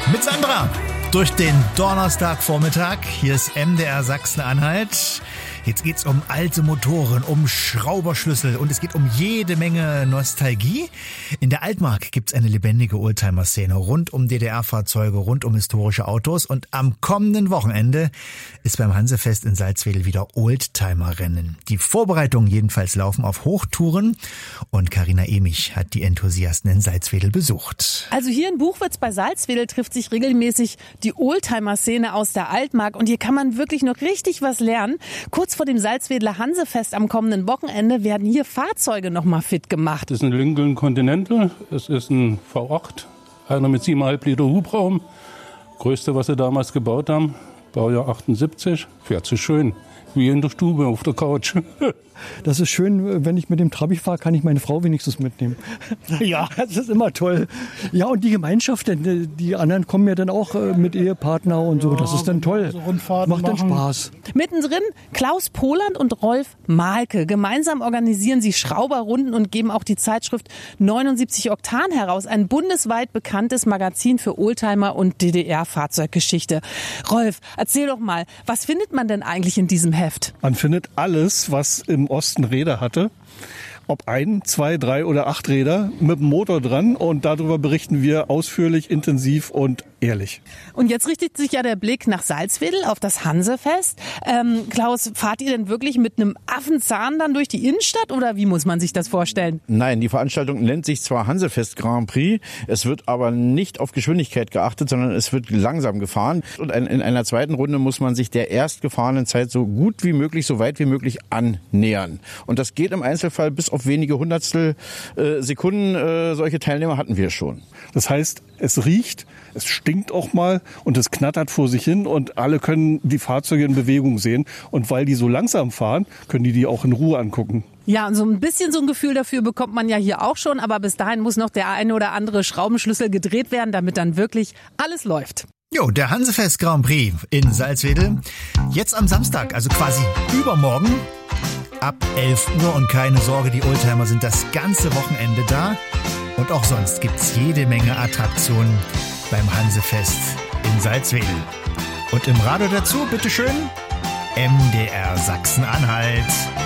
Mit Sandra durch den Donnerstagvormittag. Hier ist MDR Sachsen-Anhalt. Jetzt geht's um alte Motoren, um Schrauberschlüssel und es geht um jede Menge Nostalgie. In der Altmark gibt's eine lebendige Oldtimer-Szene rund um DDR-Fahrzeuge, rund um historische Autos. Und am kommenden Wochenende ist beim Hansefest in Salzwedel wieder Oldtimer-Rennen. Die Vorbereitungen jedenfalls laufen auf Hochtouren und Carina Emich hat die Enthusiasten in Salzwedel besucht. Also hier in Buchwitz bei Salzwedel trifft sich regelmäßig die Oldtimer-Szene aus der Altmark und hier kann man wirklich noch richtig was lernen. Kurz vor dem Salzwedler Hansefest am kommenden Wochenende werden hier Fahrzeuge nochmal fit gemacht. Das ist ein Lincoln Continental, es ist ein V8, einer mit 7,5 Liter Hubraum. Größte, was sie damals gebaut haben, Baujahr 78, fährt sich schön, wie in der Stube auf der Couch. Das ist schön, wenn ich mit dem Trabi fahre, kann ich meine Frau wenigstens mitnehmen. Ja, das ist immer toll. Ja, und die Gemeinschaft, denn die anderen kommen ja dann auch mit Ehepartner und so. Das ist dann toll. Macht dann Spaß. Mittendrin Klaus Poland und Rolf Mahlke. Gemeinsam organisieren sie Schrauberrunden und geben auch die Zeitschrift 79 Oktan heraus. Ein bundesweit bekanntes Magazin für Oldtimer und DDR-Fahrzeuggeschichte. Rolf, erzähl doch mal, was findet man denn eigentlich in diesem Heft? Man findet alles, was im Osten Räder hatte. Ob 1, 2, 3 oder 8 Räder mit dem Motor dran. Und darüber berichten wir ausführlich, intensiv und ehrlich. Und jetzt richtet sich ja der Blick nach Salzwedel auf das Hansefest. Klaus, fahrt ihr denn wirklich mit einem Affenzahn dann durch die Innenstadt oder wie muss man sich das vorstellen? Nein, die Veranstaltung nennt sich zwar Hansefest Grand Prix, es wird aber nicht auf Geschwindigkeit geachtet, sondern es wird langsam gefahren. Und in einer zweiten Runde muss man sich der erst gefahrenen Zeit so gut wie möglich, so weit wie möglich annähern. Und das geht im Einzelfall bis auf wenige Hundertstel Sekunden. Solche Teilnehmer hatten wir schon. Das heißt, es riecht, es stinkt auch mal und es knattert vor sich hin und alle können die Fahrzeuge in Bewegung sehen. Und weil die so langsam fahren, können die auch in Ruhe angucken. Ja, und so ein bisschen so ein Gefühl dafür bekommt man ja hier auch schon. Aber bis dahin muss noch der eine oder andere Schraubenschlüssel gedreht werden, damit dann wirklich alles läuft. Jo, der Hansefest Grand Prix in Salzwedel. Jetzt am Samstag, also quasi übermorgen. Ab 11 Uhr und keine Sorge, die Oldtimer sind das ganze Wochenende da. Und auch sonst gibt's jede Menge Attraktionen beim Hansefest in Salzwedel. Und im Radio dazu, bitteschön, MDR Sachsen-Anhalt.